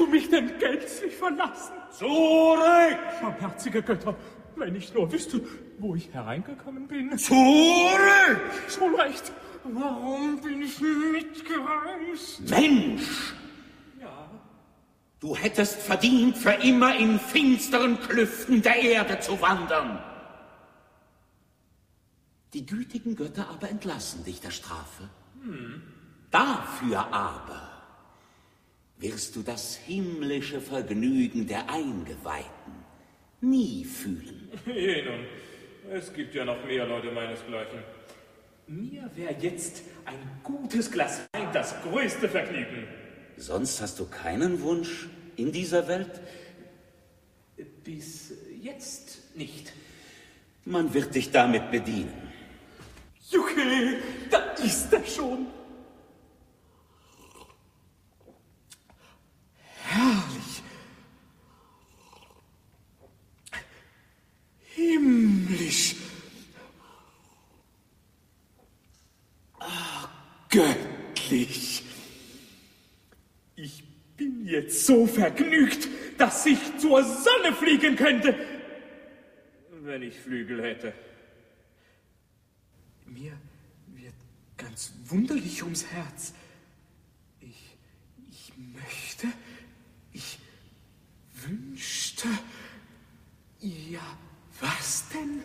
mich denn gänzlich verlassen? Zurück! Barmherzige Götter, wenn ich nur wüsste, wo ich hereingekommen bin. Zurück! Schon recht. Warum bin ich mitgereist? Mensch! Ja. Du hättest verdient, für immer in finsteren Klüften der Erde zu wandern. Die gütigen Götter aber entlassen dich der Strafe. Dafür aber wirst du das himmlische Vergnügen der Eingeweihten nie fühlen. Je nun, es gibt ja noch mehr Leute meinesgleichen. Mir wäre jetzt ein gutes Glas Wein das größte Vergnügen. Sonst hast du keinen Wunsch in dieser Welt? Bis jetzt nicht. Man wird dich damit bedienen. Juche, da ist er schon. Herrlich. Himmlisch. Göttlich. Ich bin jetzt so vergnügt, dass ich zur Sonne fliegen könnte, wenn ich Flügel hätte. Mir wird ganz wunderlich ums Herz. Ich möchte, ich wünschte, ja, was denn